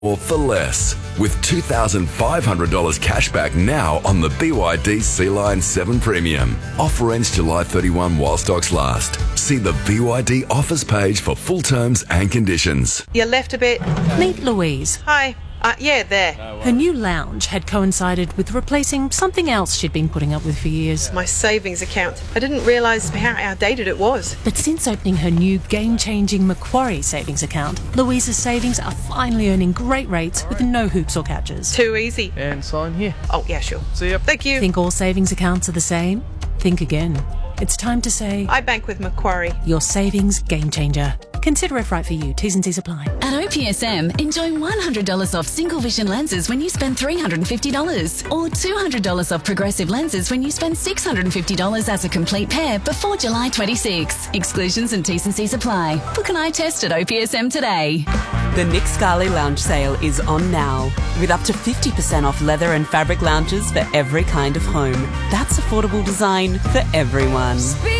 Or for less, with $2,500 cash back now on the BYD Sea Lion 7 Premium. Offer ends July 31 while stocks last. See the BYD offers page for full terms and conditions. You left a bit. Meet Louise. Hi. Yeah, there. Her new lounge had coincided with replacing something else she'd been putting up with for years. My savings account. I didn't realise how outdated it was. But since opening her new game-changing Macquarie savings account, Louise's savings are finally earning great rates with no hoops or catches. Too easy. And sign here. Oh, yeah, sure. See ya. Thank you. Think all savings accounts are the same? Think again. It's time to say, I bank with Macquarie. your savings game changer. Consider if right for you. T's and C's apply. At OPSM, enjoy $100 off single vision lenses when you spend $350 or $200 off progressive lenses when you spend $650 as a complete pair before July 26. Exclusions and T's and C's apply. Book an eye test at OPSM today. The Nick Scali Lounge sale is on now, with up to 50% off leather and fabric lounges for every kind of home. That's affordable design for everyone.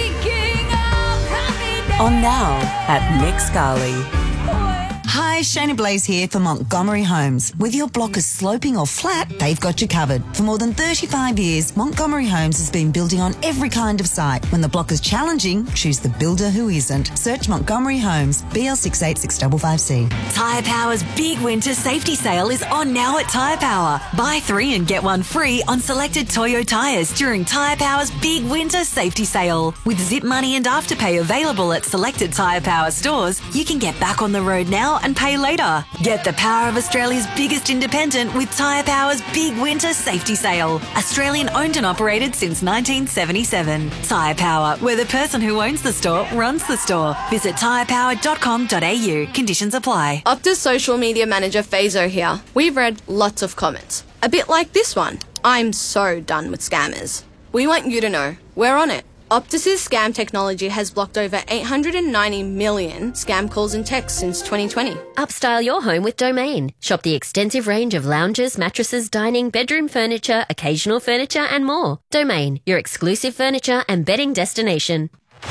On now at Nick Scali. Hi, Shayna Blaze here for Montgomery Homes. Whether your block is sloping or flat, they've got you covered. For more than 35 years, Montgomery Homes has been building on every kind of site. When the block is challenging, choose the builder who isn't. Search Montgomery Homes, BL68655C. Tyre Power's big winter safety sale is on now at Tyre Power. Buy 3 and get 1 free on selected Toyo tyres during Tyre Power's big winter safety sale. With Zip Money and Afterpay available at selected Tyre Power stores, you can get back on the road now and pay later. Get the power of Australia's biggest independent with Tyre Power's big winter safety sale. Australian owned and operated since 1977. Tyre Power, where the person who owns the store runs the store. Visit tyrepower.com.au. Conditions apply. Optus social media manager Fazo here. We've read lots of comments. A bit like this one. I'm so done with scammers. We want you to know we're on it. Optus's scam technology has blocked over 890 million scam calls and texts since 2020. Upstyle your home with Domain. Shop the extensive range of lounges, mattresses, dining, bedroom furniture, occasional furniture and more. Domain, your exclusive furniture and bedding destination.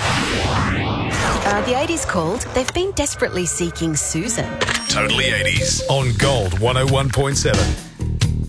The 80s called. They've been desperately seeking Susan. Totally 80s on Gold 101.7.